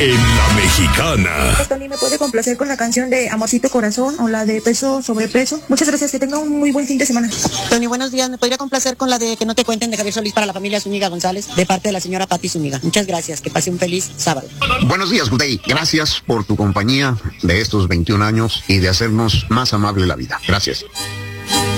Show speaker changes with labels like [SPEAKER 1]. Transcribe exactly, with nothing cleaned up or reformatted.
[SPEAKER 1] en La Mexicana.
[SPEAKER 2] Tony, ¿me puede complacer con la canción de Amorcito Corazón o la de Peso sobre Peso? Muchas gracias, que tenga un muy buen fin de semana.
[SPEAKER 3] Tony, buenos días. ¿Me podría complacer con la de Que no te cuenten de Javier Solís para la familia Zúñiga González, de parte de la señora Pati Zúñiga? Muchas gracias, que pase un feliz sábado.
[SPEAKER 4] Buenos días, Gutey. Gracias por tu compañía de estos veintiún años y de hacernos más amable la vida. Gracias.